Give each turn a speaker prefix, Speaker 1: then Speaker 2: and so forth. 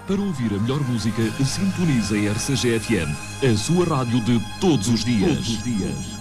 Speaker 1: Para ouvir a melhor música, sintonize a RCG FM, a sua rádio de todos os dias.